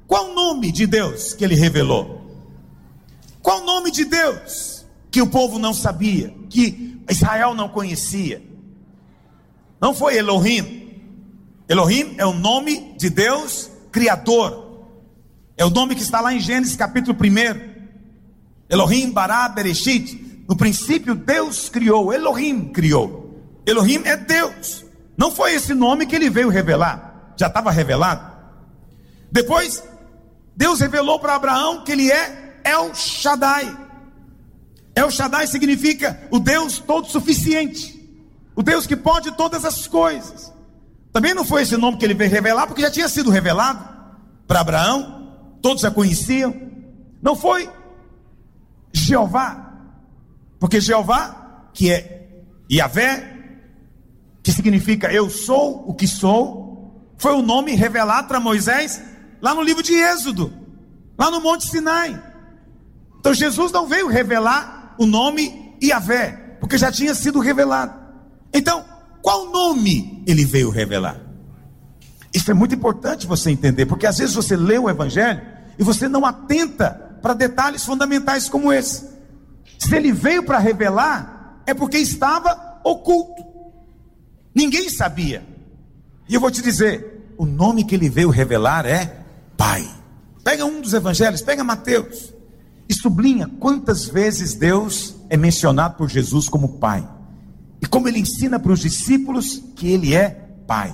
Qual o nome de Deus que ele revelou? Qual o nome de Deus que o povo não sabia, que Israel não conhecia? Não foi Elohim. Elohim é o nome de Deus Criador. É o nome que está lá em Gênesis capítulo 1. Elohim bara bereshit. No princípio Deus criou, Elohim criou. Elohim é Deus. Não foi esse nome que ele veio revelar. Já estava revelado. Depois Deus revelou para Abraão que ele é El Shaddai. El Shaddai significa o Deus todo suficiente, o Deus que pode todas as coisas. Também não foi esse nome que ele veio revelar, porque já tinha sido revelado para Abraão, todos já conheciam. Não foi Jeová, porque Jeová, que é Yahvé, que significa eu sou o que sou, foi o nome revelado para Moisés lá no livro de Êxodo, lá no Monte Sinai. Então Jesus não veio revelar o nome Yahvé, porque já tinha sido revelado. Então, qual nome ele veio revelar? Isso é muito importante você entender, porque às vezes você lê o Evangelho e você não atenta para detalhes fundamentais como esse. Se ele veio para revelar, é porque estava oculto, ninguém sabia. E eu vou te dizer, o nome que ele veio revelar é Pai. Pega um dos evangelhos, pega Mateus, e sublinha quantas vezes Deus é mencionado por Jesus como Pai, e como ele ensina para os discípulos que ele é Pai.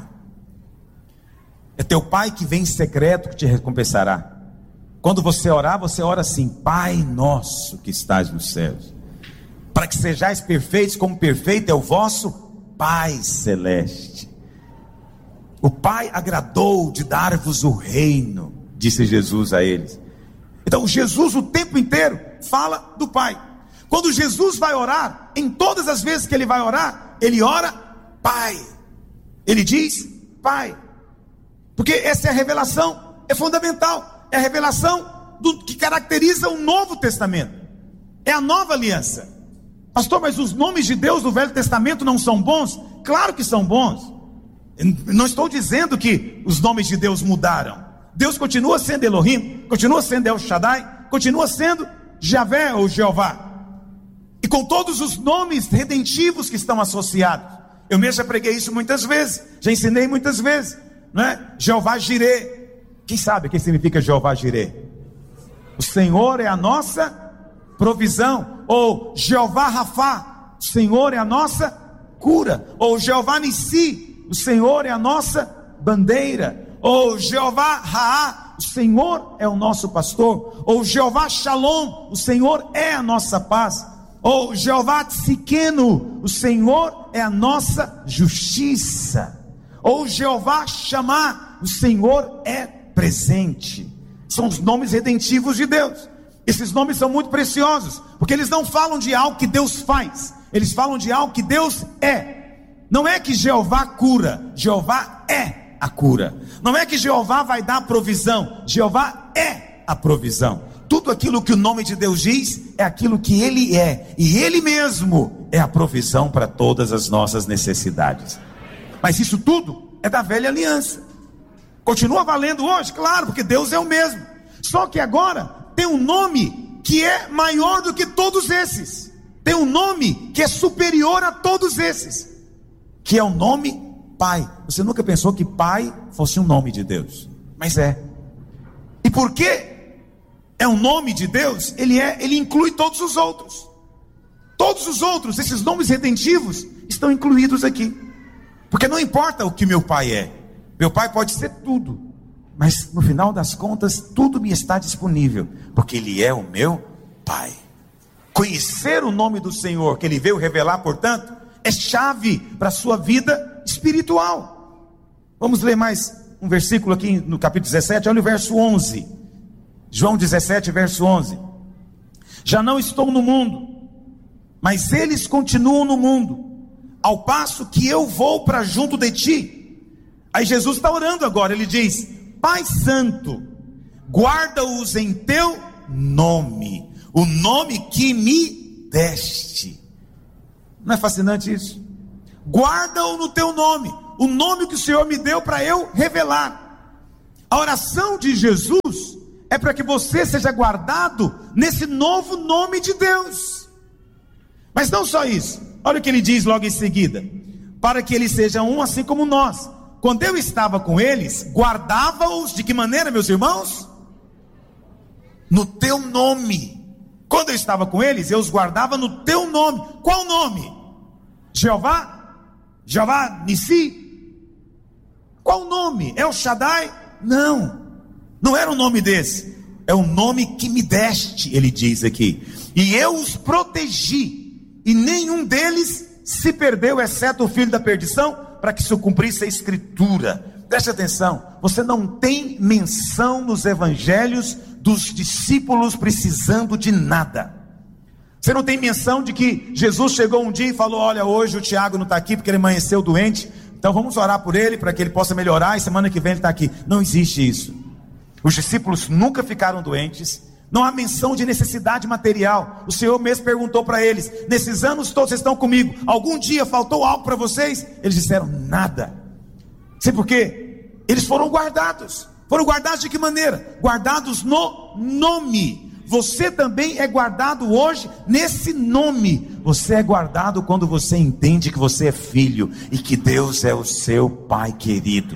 É teu Pai que vem em secreto que te recompensará. Quando você orar, você ora assim: Pai nosso que estás nos céus, para que sejais perfeitos como perfeito é o vosso Pai celeste. O Pai agradou de dar-vos o reino, disse Jesus a eles. Então Jesus o tempo inteiro fala do Pai. Quando Jesus vai orar, em todas as vezes que ele vai orar, ele ora Pai. Ele diz Pai, porque essa é a revelação, é fundamental. É a revelação que caracteriza o Novo Testamento, é a nova aliança. Pastor, mas os nomes de Deus do Velho Testamento não são bons? Claro que são bons. Não estou dizendo que os nomes de Deus mudaram. Deus continua sendo Elohim, continua sendo El Shaddai, continua sendo Javé ou Jeová, e com todos os nomes redentivos que estão associados. Eu mesmo já preguei isso muitas vezes, já ensinei muitas vezes, não é? Jeová Jireh. Quem sabe o que significa Jeová Jireh? O Senhor é a nossa provisão. Ou Jeová Rafá, o Senhor é a nossa cura. Ou Jeová Nissi, o Senhor é a nossa bandeira. Ou Jeová Raá, o Senhor é o nosso pastor. Ou Jeová Shalom, o Senhor é a nossa paz. Ou Jeová Tzidkenu, o Senhor é a nossa justiça. Ou Jeová Shammah, o Senhor é presente. São os nomes redentivos de Deus. Esses nomes são muito preciosos, porque eles não falam de algo que Deus faz, eles falam de algo que Deus é. Não é que Jeová cura, Jeová é a cura. Não é que Jeová vai dar provisão, Jeová é a provisão. Tudo aquilo que o nome de Deus diz é aquilo que Ele é, e Ele mesmo é a provisão para todas as nossas necessidades. Mas isso tudo é da velha aliança. Continua valendo hoje, claro, porque Deus é o mesmo. Só que agora tem um nome que é maior do que todos esses. Tem um nome que é superior a todos esses, que é o nome Pai. Você nunca pensou que Pai fosse um nome de Deus, mas é. E porque é um nome de Deus, ele inclui todos os outros. Todos os outros, esses nomes redentivos estão incluídos aqui. Porque não importa o que meu Pai é. Meu Pai pode ser tudo, mas no final das contas tudo me está disponível, porque Ele é o meu Pai. Conhecer o nome do Senhor, que Ele veio revelar, portanto, é chave para a sua vida espiritual. Vamos ler mais um versículo aqui no capítulo 17, olha o verso 11. João 17, verso 11. Já não estou no mundo, mas eles continuam no mundo, ao passo que eu vou para junto de ti. Aí Jesus está orando agora, ele diz: Pai Santo, guarda-os em teu nome, o nome que me deste. Não é fascinante isso? Guarda-o no teu nome, o nome que o Senhor me deu para eu revelar. A oração de Jesus é para que você seja guardado nesse novo nome de Deus. Mas não só isso, olha o que ele diz logo em seguida: para que eles sejam um assim como nós. Quando eu estava com eles, guardava-os de que maneira, meus irmãos? No teu nome. Quando eu estava com eles, eu os guardava no teu nome. Qual nome? Jeová? Jeová Nissi? Qual nome? El Shaddai? Não era um nome desse. É um nome que me deste, ele diz aqui. E eu os protegi, e nenhum deles se perdeu, exceto o filho da perdição, para que se cumprisse a escritura. Preste atenção, você não tem menção nos evangelhos dos discípulos precisando de nada. Você não tem menção de que Jesus chegou um dia e falou: olha, hoje o Tiago não está aqui porque ele amanheceu doente, então vamos orar por ele para que ele possa melhorar e semana que vem ele está aqui. Não existe isso. Os discípulos nunca ficaram doentes. Não há menção de necessidade material. O Senhor mesmo perguntou para eles: nesses anos todos vocês estão comigo, algum dia faltou algo para vocês? Eles disseram: nada. Sei por quê? Eles foram guardados. Foram guardados de que maneira? Guardados no nome. Você também é guardado hoje nesse nome. Você é guardado quando você entende que você é filho e que Deus é o seu Pai querido.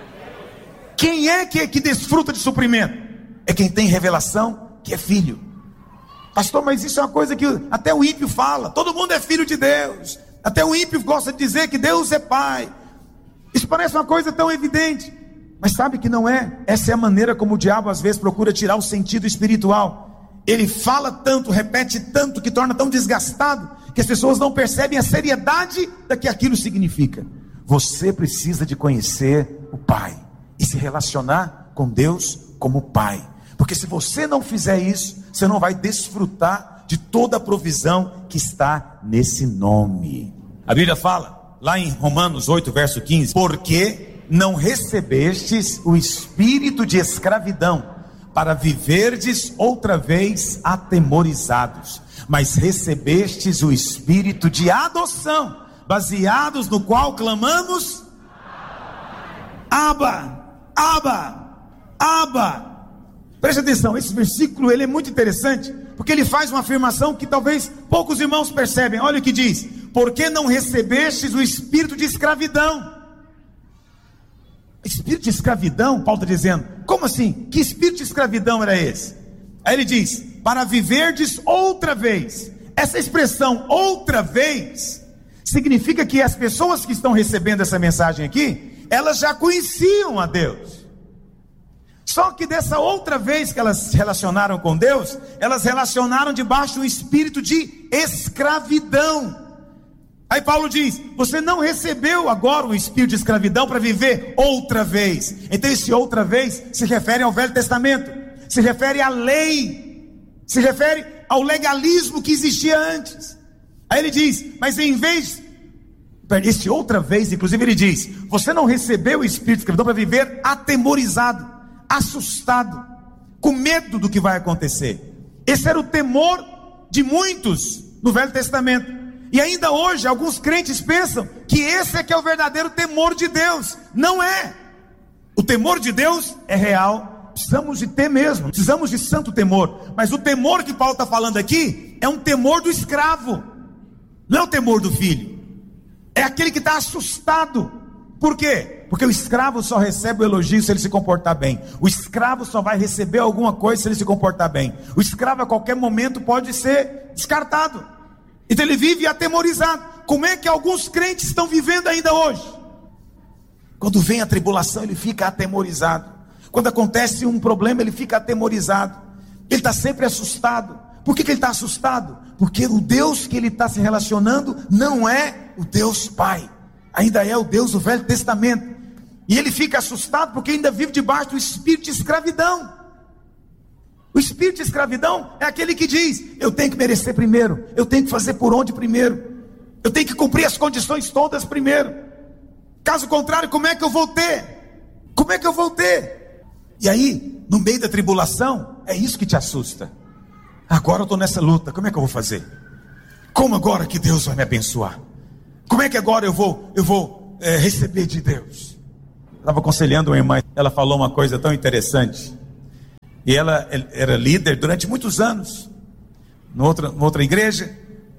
Quem é que desfruta de suprimento? É quem tem revelação que é filho. Pastor, mas isso é uma coisa que até o ímpio fala. Todo mundo é filho de Deus. Até o ímpio gosta de dizer que Deus é Pai. Isso parece uma coisa tão evidente, mas sabe que não é. Essa é a maneira como o diabo às vezes procura tirar o sentido espiritual. Ele fala tanto, repete tanto, que torna tão desgastado, que as pessoas não percebem a seriedade da que aquilo significa. Você precisa de conhecer o Pai e se relacionar com Deus como Pai. Porque se você não fizer isso, você não vai desfrutar de toda a provisão que está nesse nome. A Bíblia fala, lá em Romanos 8, verso 15: porque não recebestes o espírito de escravidão, para viverdes outra vez atemorizados, mas recebestes o espírito de adoção, baseados no qual clamamos: Abba, Abba, Abba. Preste atenção, esse versículo ele é muito interessante, porque ele faz uma afirmação que talvez poucos irmãos percebem. Olha o que diz: porque não recebestes o espírito de escravidão. Espírito de escravidão? Paulo está dizendo, como assim? Que espírito de escravidão era esse? Aí ele diz: para viverdes outra vez. Essa expressão outra vez significa que as pessoas que estão recebendo essa mensagem aqui, elas já conheciam a Deus. Só que dessa outra vez que elas se relacionaram com Deus, elas relacionaram debaixo de um espírito de escravidão. Aí Paulo diz: você não recebeu agora o espírito de escravidão para viver outra vez. Então esse outra vez se refere ao Velho Testamento, se refere à lei, se refere ao legalismo que existia antes. Aí ele diz: mas em vez, esse outra vez, inclusive ele diz: você não recebeu o espírito de escravidão para viver atemorizado, assustado, com medo do que vai acontecer. Esse era o temor de muitos no Velho Testamento. E ainda hoje alguns crentes pensam que esse é que é o verdadeiro temor de Deus. Não é. O temor de Deus é real, precisamos de ter mesmo, precisamos de santo temor. Mas o temor que Paulo está falando aqui é um temor do escravo, não é o temor do filho. É aquele que está assustado. Por quê? Porque o escravo só recebe o elogio se ele se comportar bem. O escravo só vai receber alguma coisa se ele se comportar bem. O escravo a qualquer momento pode ser descartado. Então ele vive atemorizado. Como é que alguns crentes estão vivendo ainda hoje? Quando vem a tribulação, ele fica atemorizado. Quando acontece um problema, ele fica atemorizado. Ele está sempre assustado. Por que ele está assustado? Porque o Deus que ele está se relacionando não é o Deus Pai, ainda é o Deus do Velho Testamento. E ele fica assustado porque ainda vive debaixo do espírito de escravidão. O espírito de escravidão é aquele que diz: eu tenho que merecer primeiro, eu tenho que fazer por onde primeiro, eu tenho que cumprir as condições todas primeiro. Caso contrário, como é que eu vou ter? Como é que eu vou ter? E aí, no meio da tribulação, é isso que te assusta. Agora eu estou nessa luta, como é que eu vou fazer? Como agora que Deus vai me abençoar? Como é que agora eu vou receber de Deus? Estava aconselhando uma irmã, ela falou uma coisa tão interessante. E ela era líder durante muitos anos, numa outra igreja.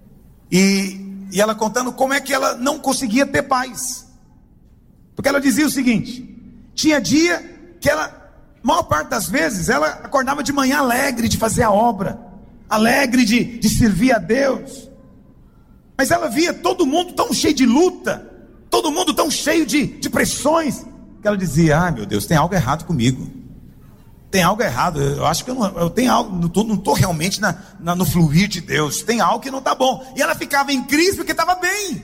E ela contando como é que ela não conseguia ter paz. Porque ela dizia o seguinte: tinha dia que ela, maior parte das vezes, ela acordava de manhã alegre de fazer a obra, alegre de servir a Deus. Mas ela via todo mundo tão cheio de luta, todo mundo tão cheio de pressões, que ela dizia: ai meu Deus, tem algo errado comigo. Tem algo errado, eu acho que eu tenho algo, não estou realmente no fluir de Deus, tem algo que não está bom. E ela ficava em crise porque estava bem.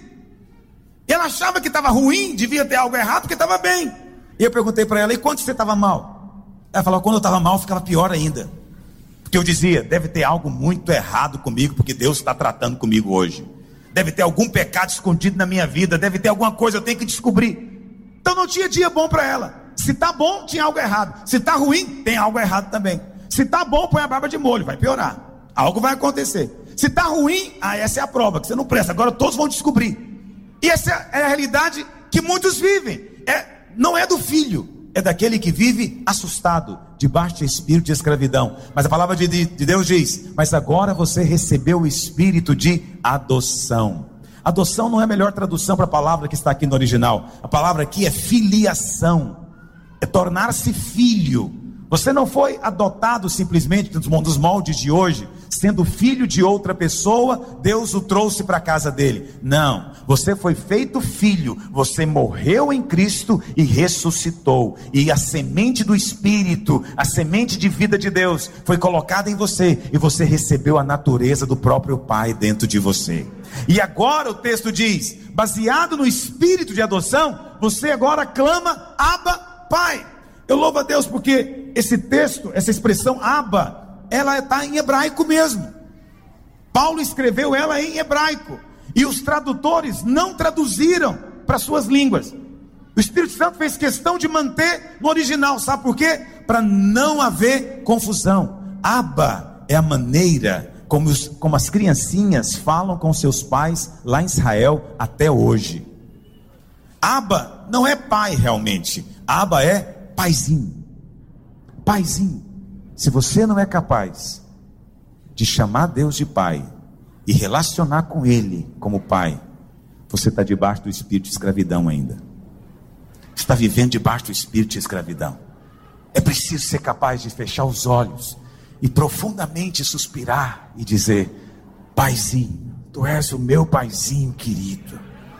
E ela achava que estava ruim, devia ter algo errado porque estava bem. E eu perguntei para ela: e quando você estava mal? Ela falou: quando eu estava mal ficava pior ainda. Porque eu dizia: deve ter algo muito errado comigo, porque Deus está tratando comigo hoje. Deve ter algum pecado escondido na minha vida, deve ter alguma coisa, eu tenho que descobrir. Então não tinha dia bom para ela. Se está bom, tinha algo errado. Se está ruim, tem algo errado também. Se está bom, põe a barba de molho, vai piorar. Algo vai acontecer. Se está ruim, essa é a prova, que você não presta. Agora todos vão descobrir. E essa é a realidade que muitos vivem. Não é do filho, é daquele que vive assustado, debaixo de espírito de escravidão. Mas a palavra de Deus diz: mas agora você recebeu o espírito de adoção. Adoção não é a melhor tradução para a palavra que está aqui no original. A palavra aqui é filiação. É tornar-se filho. Você não foi adotado simplesmente dos moldes de hoje, sendo filho de outra pessoa, Deus o trouxe para a casa dele. Não, você foi feito filho, você morreu em Cristo e ressuscitou, e a semente do Espírito, a semente de vida de Deus foi colocada em você, e você recebeu a natureza do próprio Pai dentro de você. E agora o texto diz, baseado no Espírito de adoção, você agora clama: Abba, Pai. Eu louvo a Deus porque esse texto, essa expressão Abba, ela está em hebraico mesmo. Paulo escreveu ela em hebraico, e os tradutores não traduziram para suas línguas. O Espírito Santo fez questão de manter no original, sabe por quê? Para não haver confusão. Abba é a maneira como as criancinhas falam com seus pais lá em Israel até hoje. Abba não é pai realmente, Abba é paizinho. Paizinho. Se você não é capaz de chamar Deus de pai e relacionar com Ele como pai, você está debaixo do espírito de escravidão ainda. Você está vivendo debaixo do espírito de escravidão. É preciso ser capaz de fechar os olhos e profundamente suspirar e dizer: paizinho, tu és o meu paizinho querido.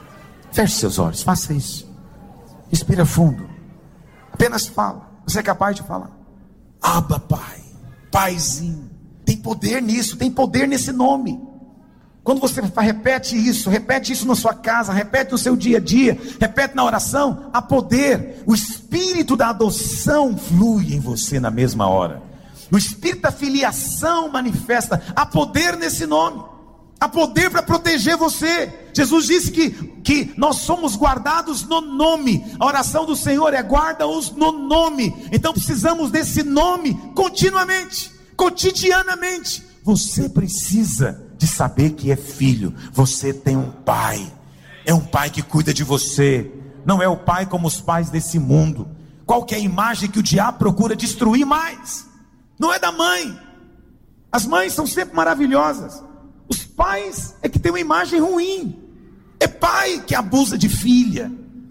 Feche seus olhos, faça isso. Respira fundo. Apenas fala. Você é capaz de falar: Abba, Pai, paizinho. Tem poder nisso, tem poder nesse nome. Quando você repete isso na sua casa, repete no seu dia a dia, repete na oração, há poder. O espírito da adoção flui em você na mesma hora. O espírito da filiação manifesta. Há poder nesse nome. Há poder para proteger você. Jesus disse que nós somos guardados no nome. A oração do Senhor é: guarda-os no nome. Então precisamos desse nome continuamente, cotidianamente. Você precisa de saber que é filho. Você tem um pai. É um pai que cuida de você. Não é o pai como os pais desse mundo. Qual que é a imagem que o diabo procura destruir mais? Não é da mãe. As mães são sempre maravilhosas. Os pais é que tem uma imagem ruim. É pai que abusa de filha.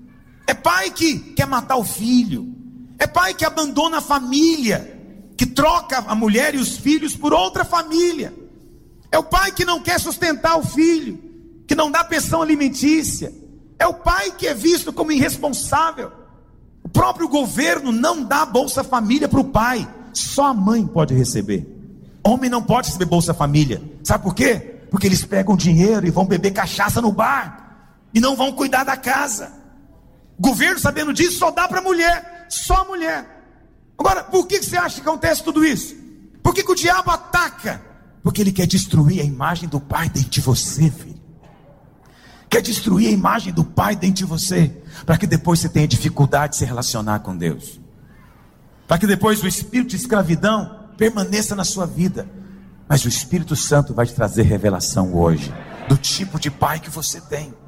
É pai que quer matar o filho. É pai que abandona a família, que troca a mulher e os filhos por outra família. É o pai que não quer sustentar o filho, que não dá pensão alimentícia. É o pai que é visto como irresponsável. O próprio governo não dá Bolsa Família para o pai. Só a mãe pode receber. Homem não pode receber Bolsa Família. Sabe por quê? Porque eles pegam dinheiro e vão beber cachaça no bar, e não vão cuidar da casa. O governo, sabendo disso, só dá para a mulher. Só a mulher. Agora, por que você acha que acontece tudo isso? Por que o diabo ataca? Porque ele quer destruir a imagem do pai dentro de você, filho. Quer destruir a imagem do pai dentro de você, para que depois você tenha dificuldade de se relacionar com Deus, para que depois o espírito de escravidão permaneça na sua vida. Mas o Espírito Santo vai te trazer revelação hoje do tipo de pai que você tem.